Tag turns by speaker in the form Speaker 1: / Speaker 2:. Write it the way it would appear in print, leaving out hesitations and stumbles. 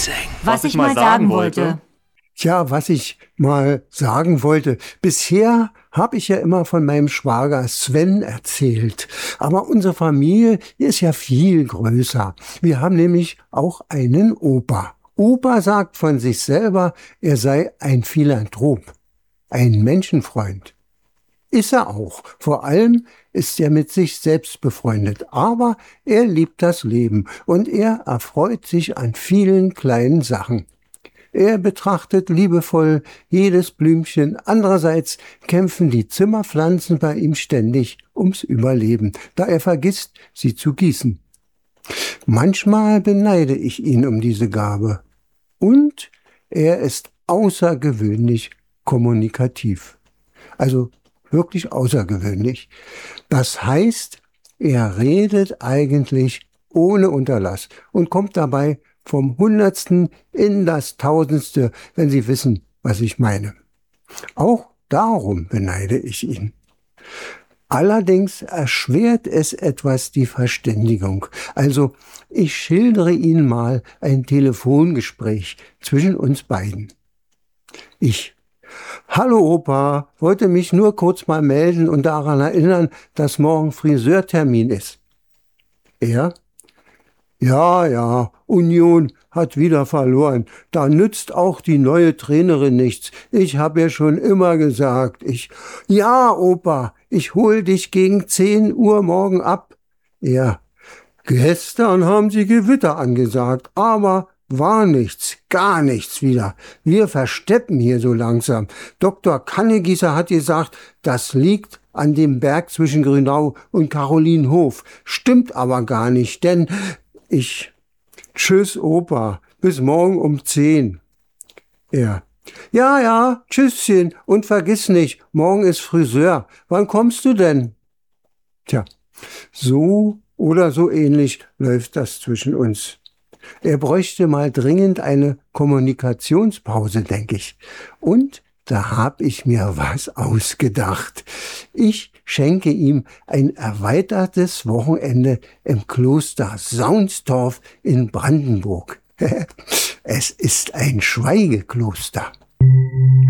Speaker 1: Was ich mal sagen wollte.
Speaker 2: Ja, was ich mal sagen wollte. Bisher habe ich ja immer von meinem Schwager Sven erzählt. Aber unsere Familie ist ja viel größer. Wir haben nämlich auch einen Opa. Opa sagt von sich selber, er sei ein Philanthrop, ein Menschenfreund. Ist er auch. Vor allem ist er mit sich selbst befreundet. Aber er liebt das Leben und er erfreut sich an vielen kleinen Sachen. Er betrachtet liebevoll jedes Blümchen. Andererseits kämpfen die Zimmerpflanzen bei ihm ständig ums Überleben, da er vergisst, sie zu gießen. Manchmal beneide ich ihn um diese Gabe. Und er ist außergewöhnlich kommunikativ. Also wirklich außergewöhnlich. Das heißt, er redet eigentlich ohne Unterlass und kommt dabei vom Hundertsten in das Tausendste, wenn Sie wissen, was ich meine. Auch darum beneide ich ihn. Allerdings erschwert es etwas die Verständigung. Also ich schildere Ihnen mal ein Telefongespräch zwischen uns beiden. Hallo Opa, wollte mich nur kurz mal melden und daran erinnern, dass morgen Friseurtermin ist. Er? Ja, Union hat wieder verloren. Da nützt auch die neue Trainerin nichts. Ich habe ja schon immer gesagt, Ja, Opa, ich hol dich gegen 10 Uhr morgen ab. Er: Gestern haben sie Gewitter angesagt, aber war nichts, gar nichts wieder. Wir versteppen hier so langsam. Dr. Kannegießer hat gesagt, das liegt an dem Berg zwischen Grünau und Karolinenhof. Stimmt aber gar nicht, denn Tschüss, Opa, bis morgen um 10. Er: Ja, tschüsschen und vergiss nicht, morgen ist Friseur. Wann kommst du denn? Tja, so oder so ähnlich läuft das zwischen uns. Er bräuchte mal dringend eine Kommunikationspause, denke ich. Und da habe ich mir was ausgedacht. Ich schenke ihm ein erweitertes Wochenende im Kloster Saunstorf in Brandenburg. Es ist ein Schweigekloster.